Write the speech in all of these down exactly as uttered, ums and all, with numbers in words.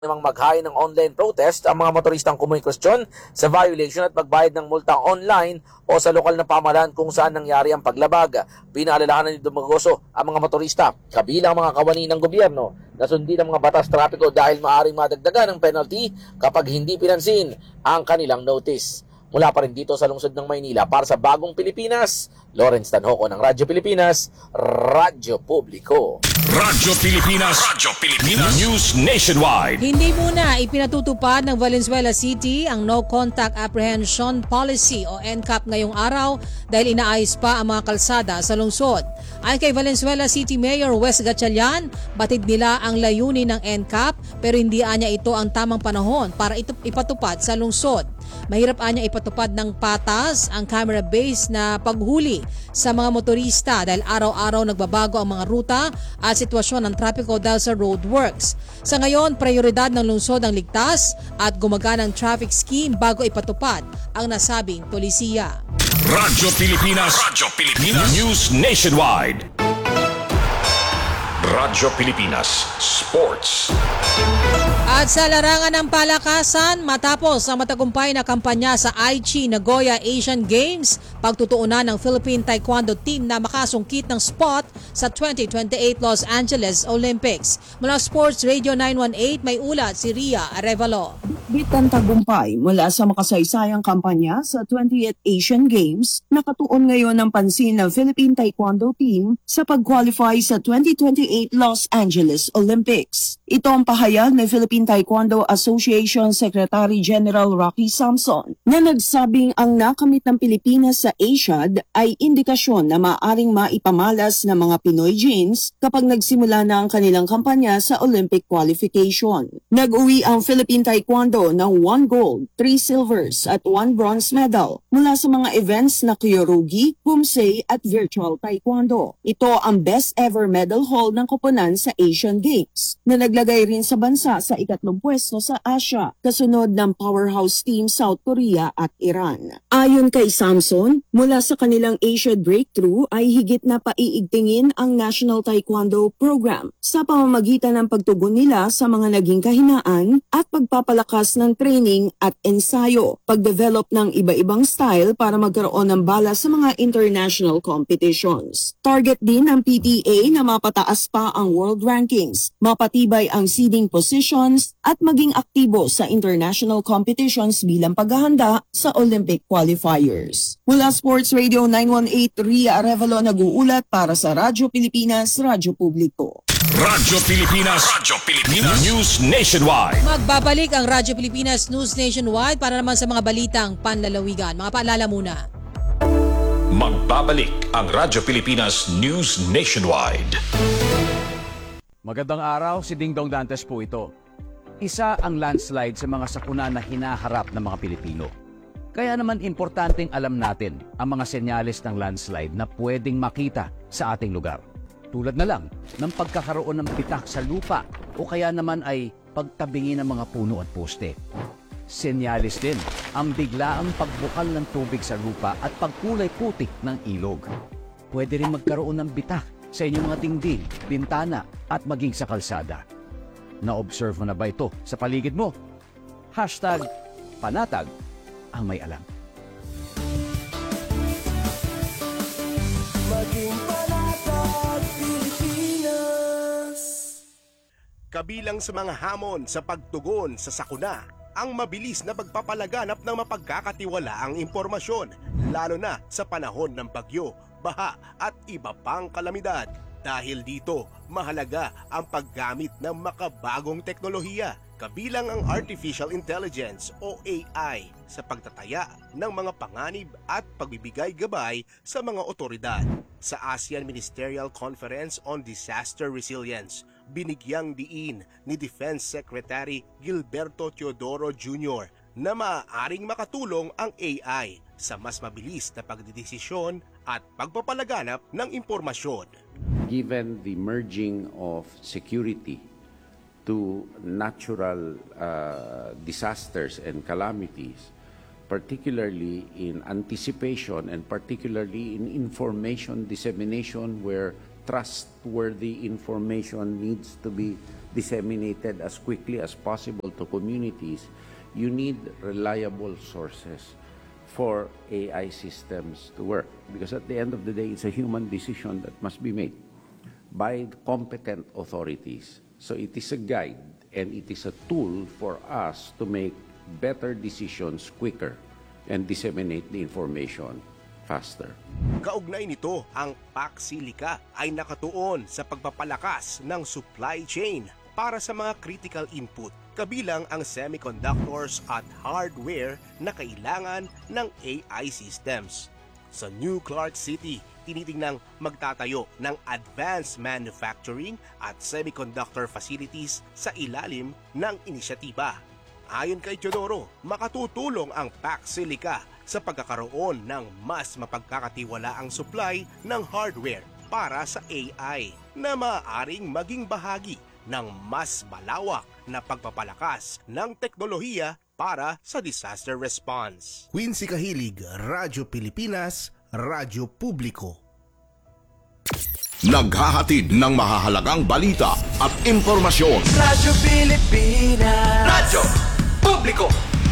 namang maghain ng online protest ang mga motoristang kumukwestiyon sa violation at magbayad ng multa online o sa lokal na pamahalaan kung saan nangyari ang paglabag. Pinaalalahanan ni Dumagoso ang mga motorista, kabilang mga kawani ng gobyerno, na sundin ang mga batas trapiko dahil maaaring madagdagan ng penalty kapag hindi pinansin ang kanilang notice. Mula pa rin dito sa lungsod ng Maynila para sa Bagong Pilipinas, Lawrence Tanhoco ng Radyo Pilipinas, Radyo Publiko. Radyo Pilipinas, Radyo Pilipinas, News Nationwide. Hindi muna ipinatutupad ng Valenzuela City ang No Contact Apprehension Policy o N C A P ngayong araw dahil inaayos pa ang mga kalsada sa lungsod. Ayon kay Valenzuela City Mayor Wes Gatchalian, batid nila ang layunin ng N C A P pero hindi anya ito ang tamang panahon para ito ipatupad sa lungsod. Mahirap anya ipatupad ng patas ang camera-based na paghuli sa mga motorista dahil araw-araw nagbabago ang mga ruta at sitwasyon ng trapiko dahil sa roadworks. Sa ngayon, prioridad ng lungsod ang ligtas at gumaganang traffic scheme bago ipatupad ang nasabing polisiya. Radyo Pilipinas, Radyo Pilipinas, News Nationwide. Radyo Pilipinas Sports. At sa larangan ng palakasan, matapos ang matagumpay na kampanya sa Aichi Nagoya Asian Games, pagtutuunan ng Philippine Taekwondo team na makasungkit ng spot sa twenty twenty-eight Los Angeles Olympics. Mula Sports Radio nine one eight, may ulat si Ria Arevalo. Bitang tagumpay mula sa makasaysayang kampanya sa twentieth Asian Games, nakatuon ngayon ang pansin ng Philippine Taekwondo team sa pag-qualify sa twenty twenty-eight Los Angeles Olympics. Ito ang pahayag ng Philippine Taekwondo Association Secretary General Rocky Samson na nagsabing ang nakamit ng Pilipinas sa ASIAD ay indikasyon na maaring maipamalas ng mga Pinoy genes kapag nagsimula na ang kanilang kampanya sa Olympic qualification. Nag-uwi ang Philippine Taekwondo ng one gold, three silvers at one bronze medal mula sa mga events na Kyorugi, Bumsei at Virtual Taekwondo. Ito ang best ever medal haul ng koponan sa Asian Games na naglagay rin sa bansa sa ikatlong pwesto sa Asia, kasunod ng powerhouse team South Korea at Iran. Ayon kay Samson, mula sa kanilang Asia Breakthrough ay higit na paiigtingin ang National Taekwondo Program sa pamamagitan ng pagtugon nila sa mga naging kahinaan at pagpapalakas ng training at ensayo, pagdevelop ng iba-ibang style para magkaroon ng bala sa mga international competitions. Target din ng P T A na mapataas pa ang world rankings, mapatibay ang seeding positions at maging aktibo sa international competitions bilang paghahanda sa Olympic qualifiers. Mula Sports Radio nine one eight, Ria Arevalo nag-uulat para sa Radyo Pilipinas, Radyo Publiko. Radyo Pilipinas, Radyo Pilipinas, News Nationwide. Magbabalik ang Radyo Pilipinas News Nationwide para naman sa mga balitang panlalawigan. Mga paalala muna. Magbabalik ang Radyo Pilipinas News Nationwide. Magandang araw, si Dingdong Dantes po ito. Isa ang landslide sa mga sakuna na hinaharap ng mga Pilipino. Kaya naman importanteng alam natin ang mga senyales ng landslide na pwedeng makita sa ating lugar. Tulad na lang ng pagkakaroon ng pitak sa lupa o kaya naman ay pagtabingi ng mga puno at poste. Senyales din ang biglaang pagbukal ng tubig sa lupa at pagkulay putik ng ilog. Pwede rin magkaroon ng bitak sa inyong mga dingding, bintana at maging sa kalsada. Na-observe mo na ba ito sa paligid mo? Hashtag panatag ang may alam. Maging panatag Pilipinas. Kabilang sa mga hamon sa pagtugon sa sakuna, ang mabilis na pagpapalaganap ng mapagkakatiwalaang impormasyon, lalo na sa panahon ng bagyo, baha at iba pang kalamidad. Dahil dito, mahalaga ang paggamit ng makabagong teknolohiya, kabilang ang Artificial Intelligence o A I sa pagtataya ng mga panganib at pagbibigay gabay sa mga otoridad. Sa ASEAN Ministerial Conference on Disaster Resilience, binigyang diin ni Defense Secretary Gilberto Teodoro Junior na maaaring makatulong ang A I sa mas mabilis na pagdedesisyon at pagpapalaganap ng impormasyon. Given the merging of security to natural uh, disasters and calamities, particularly in anticipation and particularly in information dissemination where trustworthy information needs to be disseminated as quickly as possible to communities, you need reliable sources for A I systems to work. Because at the end of the day, it's a human decision that must be made by competent authorities. So it is a guide and it is a tool for us to make better decisions quicker and disseminate the information faster. Kaugnay nito, ang Paxilica ay nakatuon sa pagpapalakas ng supply chain para sa mga critical input, kabilang ang semiconductors at hardware na kailangan ng A I systems. Sa New Clark City, tinitingnang magtatayo ng advanced manufacturing at semiconductor facilities sa ilalim ng inisyatiba. Ayon kay Teodoro, makatutulong ang Paxilica sa pagkakaroon ng mas mapagkakatiwalaang supply ng hardware para sa A I na maaaring maging bahagi ng mas malawak na pagpapalakas ng teknolohiya para sa disaster response. Quincy Kahilig, Radyo Pilipinas, Radyo Publiko. Naghahatid ng mahahalagang balita at impormasyon. Radyo Pilipinas. Radyo Publiko.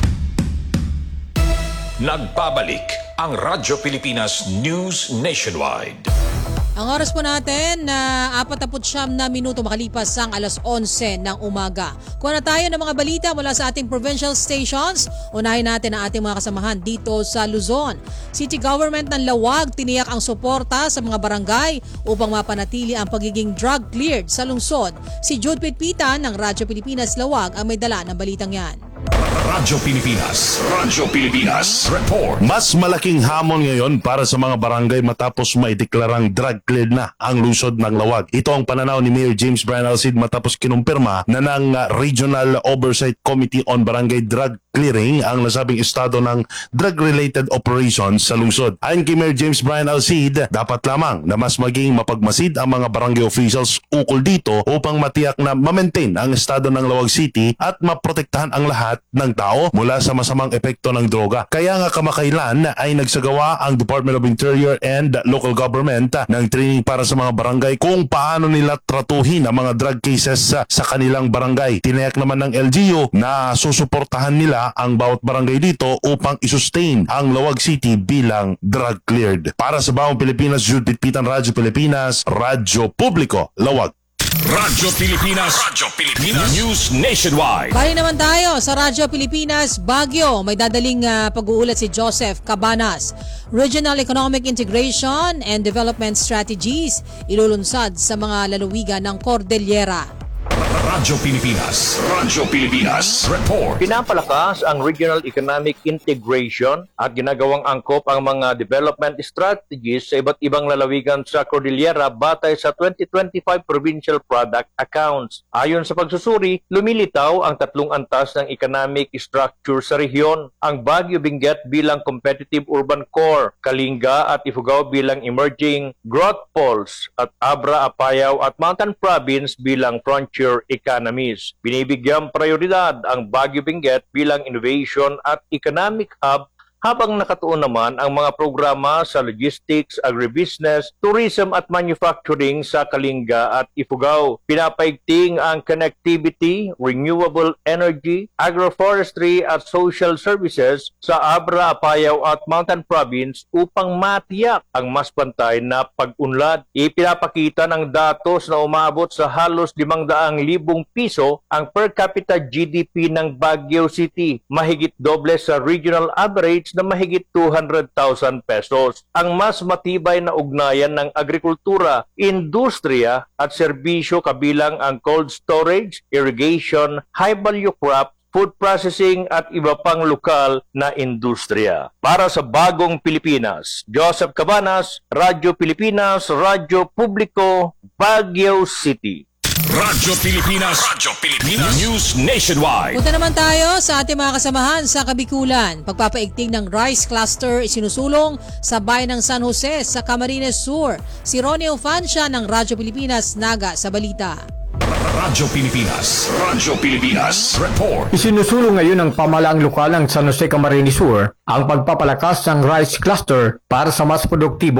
Nagbabalik ang Radyo Pilipinas News Nationwide. Ang oras po natin na apat na siyam na minuto makalipas ang alas onse ng umaga. Kuha na tayo ng mga balita mula sa ating provincial stations. Unahin natin ang ating mga kasamahan dito sa Luzon. City Government ng Lawag tiniyak ang suporta sa mga barangay upang mapanatili ang pagiging drug cleared sa lungsod. Si Jude Pitpitan ng Radyo Pilipinas Lawag ang may dala ng balitang yan. Radyo Pilipinas. Radyo Pilipinas. Report. Mas malaking hamon ngayon para sa mga barangay matapos maideklarang drug cleared na ang lungsod ng Lawag. Ito ang pananaw ni Mayor James Brian Alcid matapos kinumpirma na ng Regional Oversight Committee on Barangay Drug Clearing ang nasabing estado ng drug-related operations sa lungsod. Ayon kay Mayor James Brian Alcid, dapat lamang na mas maging mapagmasid ang mga barangay officials ukol dito upang matiyak na ma-maintain ang estado ng Lawag City at maprotektahan ang lahat ng tao mula sa masamang epekto ng droga. Kaya nga kamakailan ay nagsagawa ang Department of Interior and Local Government ng training para sa mga barangay kung paano nila tratuhin ang mga drug cases sa, sa kanilang barangay. Tinayak naman ng L G U na susuportahan nila ang bawat barangay dito upang isustain ang Lawag City bilang drug cleared. Para sa Bawang Pilipinas, Jude Pitpitan, Radyo Pilipinas, Radyo Publiko, Lawag. Radyo Pilipinas. Radyo Pilipinas News Nationwide. Bali naman tayo sa Radyo Pilipinas, Baguio. May dadaling uh, pag-uulat si Joseph Cabanas. Regional Economic Integration and Development Strategies ilulunsad sa mga lalawigan ng Cordillera. Radyo Pilipinas. Radyo Pilipinas. Report. Pinapalakas ang regional economic integration at ginagawang angkop ang mga development strategies sa iba't ibang lalawigan sa Cordillera batay sa twenty twenty-five Provincial Product Accounts. Ayon sa pagsusuri, lumilitaw ang tatlong antas ng economic structure sa rehiyon. Ang Baguio Benguet bilang competitive urban core, Kalinga at Ifugao bilang emerging growth poles, at Abra, Apayao at Mountain Province bilang frontier economies. Binibigyang prioridad ang Baguio Benguet bilang innovation at economic hub, habang nakatuon naman ang mga programa sa logistics, agribusiness, tourism at manufacturing sa Kalinga at Ifugao. Pinapaigting ang connectivity, renewable energy, agroforestry at social services sa Abra, Apayao at Mountain Province upang matiyak ang mas pantay na pag-unlad. Ipinapakita ng datos na umabot sa halos limang daang libong piso ang per capita G D P ng Baguio City, mahigit doble sa regional average na mahigit two hundred thousand pesos. Ang mas matibay na ugnayan ng agrikultura, industriya at serbisyo kabilang ang cold storage, irrigation, high-value crop, food processing at iba pang lokal na industriya. Para sa Bagong Pilipinas, Joseph Cabanas, Radyo Pilipinas, Radyo Publiko, Baguio City. Radyo Pilipinas. Radyo Pilipinas News Nationwide. Punta naman tayo sa ating mga kasamahan sa Kabikulan. Pagpapaigting ng rice cluster isinusulong sa bayan ng San Jose sa Camarines Sur. Si Ronnie Ofancia ng Radyo Pilipinas, Naga sa balita. Radyo Pilipinas. Radyo Pilipinas. Report. Isinusulong ngayon ng pamahalaang lokal ng San Jose Camarines Sur ang pagpapalakas ng rice cluster para sa mas produktibo,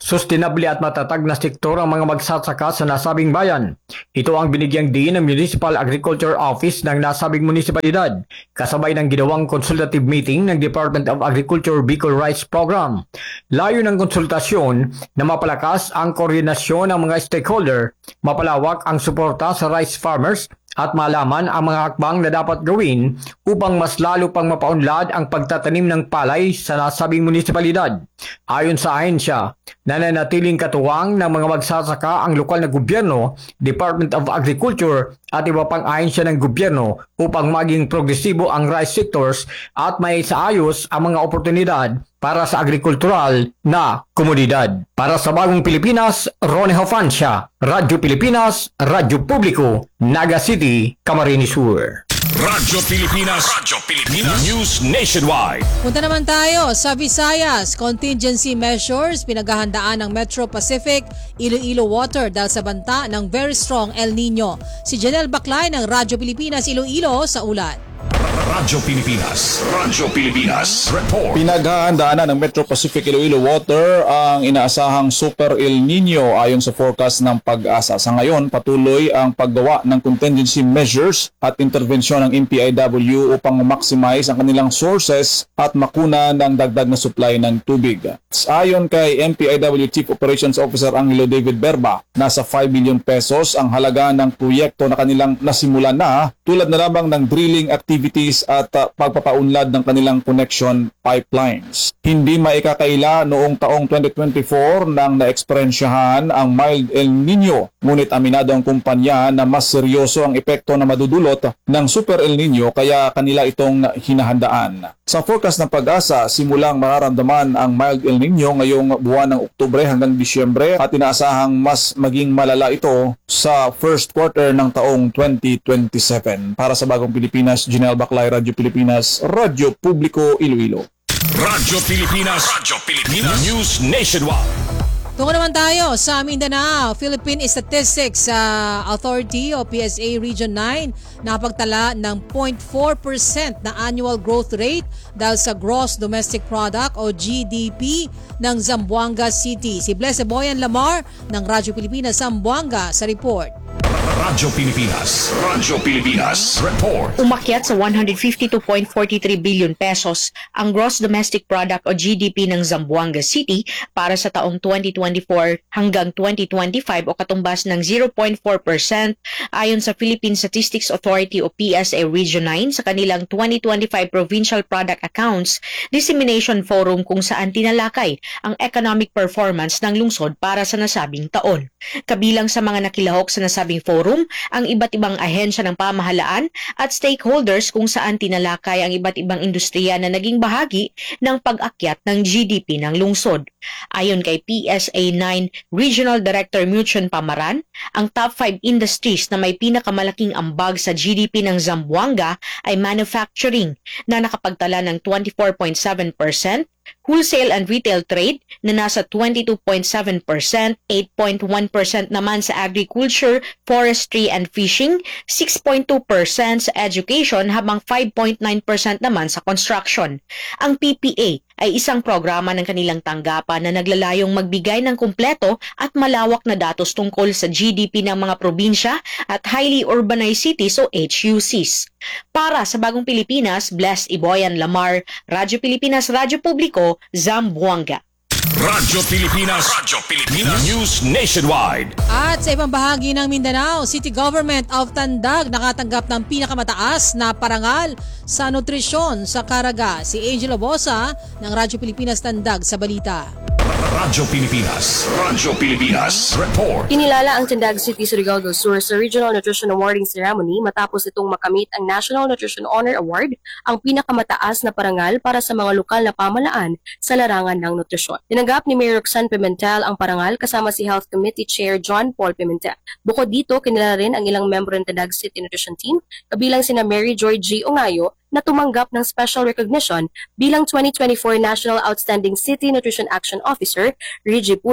sustainable at matatag na sektor ang mga magsasaka sa nasabing bayan. Ito ang binigyang diin ng Municipal Agriculture Office ng nasabing munisipalidad, kasabay ng ginawang consultative meeting ng Department of Agriculture Bicol Rice Program. Layo ng konsultasyon na mapalakas ang koordinasyon ng mga stakeholder, mapalawak ang suporta sa rice farmers, at malaman ang mga hakbang na dapat gawin upang mas lalo pang mapaunlad ang pagtatanim ng palay sa nasabing munisipalidad. Ayon sa ahensya, nananatiling katuwang ng mga magsasaka ang lokal na gobyerno, Department of Agriculture at iba pang ahensya ng gobyerno upang maging progresibo ang rice sectors at may saayos ang mga oportunidad para sa agrikultural na komunidad. Para sa Bagong Pilipinas, Ronnie Hofancia, Radyo Pilipinas, Radyo Publiko, Naga City, Camarines Sur. Radyo Pilipinas, Radyo Pilipinas, News Nationwide. Punta naman tayo sa Visayas. Contingency measures pinaghahandaan ng Metro Pacific, Iloilo Water dahil sa banta ng very strong El Nino. Si Janelle Baclay ng Radyo Pilipinas, Iloilo sa ulat. Radyo Pilipinas, Radyo Pilipinas, Report. Pinaghahandaan na ng Metro Pacific Iloilo Water ang inaasahang Super El Nino ayon sa forecast ng Pag-asa. Sa ngayon, patuloy ang paggawa ng contingency measures at intervensyon ng M P I W upang maximize ang kanilang sources at makuna ng dagdag na supply ng tubig. Ayon kay M P I W Chief Operations Officer Angelo David Berba, nasa five billion pesos ang halaga ng proyekto na kanilang nasimulan na, tulad na lamang ng drilling activities at uh, pagpapaunlad ng kanilang connection pipelines. Hindi maikakaila noong taong twenty twenty-four nang naeksperyensyahan ang mild El Nino, ngunit aminado ang kumpanya na mas seryoso ang epekto na madudulot ng Super El Nino kaya kanila itong hinahandaan. Sa forecast ng Pag-asa, simulang mararamdaman ang mild El Nino ngayong buwan ng Oktubre hanggang Disyembre at inaasahang mas maging malala ito sa first quarter ng taong twenty twenty-seven. Para sa Bagong Pilipinas, Janelle Baclay, Radyo Pilipinas, Radyo Publiko, Iloilo. Radyo Pilipinas, Radyo Pilipinas, News Nationwide. Tungo naman tayo sa Mindanao. Philippine Statistics uh, Authority o P S A Region nine nakapagtala ng zero point four percent na annual growth rate dahil sa Gross Domestic Product o G D P ng Zamboanga City. Si Blessed Boyan Lamar ng Radyo Pilipinas Zamboanga sa report. Radyo Pilipinas, Radyo Pilipinas, Report. Umakyat sa one hundred fifty-two point four three billion pesos ang Gross Domestic Product o G D P ng Zamboanga City para sa taong twenty twenty-four hanggang twenty twenty-five o katumbas ng zero point four percent ayon sa Philippine Statistics Authority o P S A Region nine sa kanilang twenty twenty-five Provincial Product Accounts Dissemination Forum kung saan tinalakay ang economic performance ng lungsod para sa nasabing taon. Kabilang sa mga nakilahok sa nasabing forum ang iba't ibang ahensya ng pamahalaan at stakeholders kung saan tinalakay ang iba't ibang industriya na naging bahagi ng pag-akyat ng G D P ng lungsod. Ayon kay P S A nine Regional Director Muchon Pamaran, ang top five industries na may pinakamalaking ambag sa G D P ng Zamboanga ay manufacturing na nakapagtala ng twenty-four point seven percent, wholesale and retail trade na nasa twenty-two point seven percent, eight point one percent naman sa agriculture, forestry and fishing, six point two percent sa education habang five point nine percent naman sa construction. Ang P P A ay isang programa ng kanilang tanggapan na naglalayong magbigay ng kumpleto at malawak na datos tungkol sa G D P ng mga probinsya at highly urbanized cities o H U Cs. Para sa Bagong Pilipinas, Blessed Iboyan Lamar, Radyo Pilipinas, Radyo Publiko, Zamboanga. Radyo Pilipinas, Radyo Pilipinas, News Nationwide. At sa ibang bahagi ng Mindanao, City Government of Tandag nakatanggap ng pinakamataas na parangal sa nutrisyon sa Caraga. Si Angelo Bosa ng Radyo Pilipinas Tandag sa balita. Radyo Pilipinas, Radyo Pilipinas, Report. Kinilala ang Tandag City Surigao del Sur sa Regional Nutrition Awarding Ceremony matapos itong makamit ang National Nutrition Honor Award, ang pinakamataas na parangal para sa mga lokal na pamahalaan sa larangan ng nutrisyon. Tinanggap ni Mayor Roxanne Pimentel ang parangal kasama si Health Committee Chair John Paul Pimentel. Bukod dito, kinilala rin ang ilang membro ng Tandag City Nutrition Team, kabilang sina Mary Joy G. Ongayo, na tumanggap ng special recognition bilang twenty twenty-four National Outstanding City Nutrition Action Officer, Reggie Pude,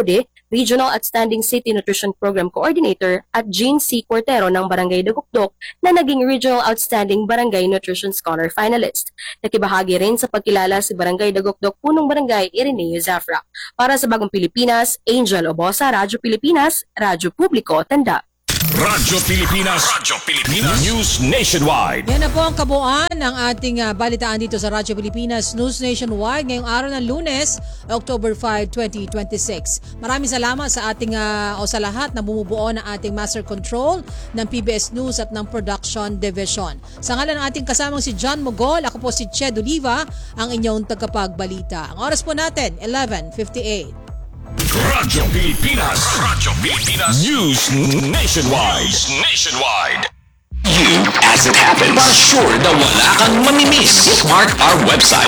Regional Outstanding City Nutrition Program Coordinator, at Jean C. Cortero ng Barangay Dagukdok na naging Regional Outstanding Barangay Nutrition Scholar Finalist. Nakibahagi rin sa pagkilala si Barangay Dagukdok Punong Barangay Ireneo Zafra. Para sa Bagong Pilipinas, Angel Obosa, Radyo Pilipinas, Radyo Publiko, Tanda. Radyo Pilipinas. Radyo Pilipinas. News Nationwide. Yan na po ang kabuuan ng ating uh, balitaan dito sa Radyo Pilipinas News Nationwide ngayong araw ng Lunes, October five, twenty twenty-six. Maraming salamat sa ating uh, o sa lahat na bumubuo ng ating Master Control ng P B S News at ng Production Division. Sa ngalan ng ating kasamang si John Mogol, ako po si Ched Oliva, ang inyong tagapagbalita. Ang oras po natin, eleven fifty-eight. Radyo Pilipinas. Radyo Pilipinas. News Nationwide. News Nationwide. You, as it happens, are sure na wala kang mamimiss. Bookmark our website,